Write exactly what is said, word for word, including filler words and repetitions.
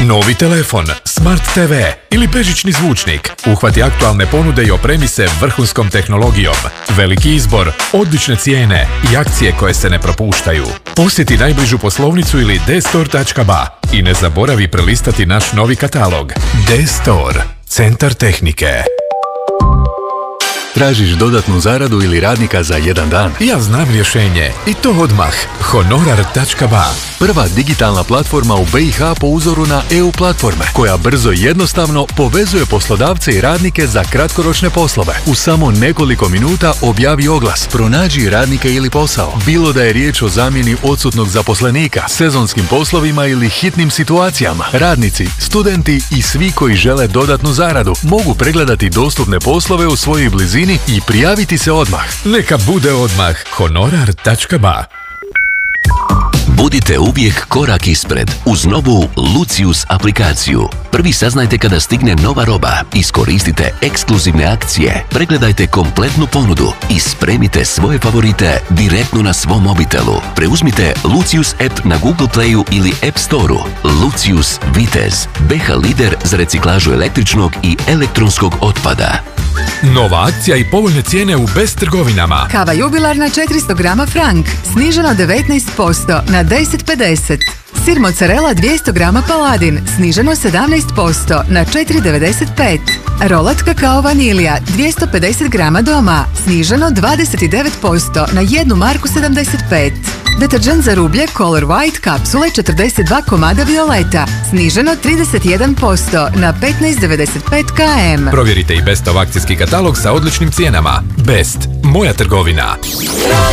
Novi telefon, Smart te ve ili bežični zvučnik. Uhvati aktualne ponude i opremi se vrhunskom tehnologijom. Veliki izbor, odlične cijene i akcije koje se ne propuštaju. Posjeti najbližu poslovnicu ili d store tačka ba i ne zaboravi prelistati naš novi katalog. D-Store, centar tehnike. Tražiš dodatnu zaradu ili radnika za jedan dan? Ja znam rješenje i to odmah. Honorar tačka ba. Prva digitalna platforma u be i ha po uzoru na e u platforme, koja brzo i jednostavno povezuje poslodavce i radnike za kratkoročne poslove. U samo nekoliko minuta objavi oglas, pronađi radnike ili posao. Bilo da je riječ o zamjeni odsutnog zaposlenika, sezonskim poslovima ili hitnim situacijama. Radnici, studenti i svi koji žele dodatnu zaradu mogu pregledati dostupne poslove u svojoj blizini i prijaviti se odmah. Neka bude odmah. Honorar tačka ba. Budite uvijek korak ispred uz novu Lucius aplikaciju. Prvi saznajte kada stigne nova roba, iskoristite ekskluzivne akcije, pregledajte kompletnu ponudu i spremite svoje favorite direktno na svom mobitelu. Preuzmite Lucius app na Google Playu ili App Storeu. Lucius Vitez, be ha lider za reciklažu električnog i elektronskog otpada. Nova akcija i povoljne cijene u Best trgovinama. Kava jubilarna četiristo grama Frank, sniženo devetnaest posto na deset pedeset. Sir mozzarella dvjesto grama Paladin, sniženo sedamnaest posto na četiri devedeset pet. Rolat kakao vanilija dvjesto pedeset grama doma, sniženo dvadeset devet posto na jednu marku sedamdeset pet. Deterđent za rublje Color White kapsule četrdeset dva komada violeta, sniženo trideset jedan posto na petnaest devedeset pet km. Provjerite i Bestov akcijski katalog sa odličnim cijenama. Best, moja trgovina.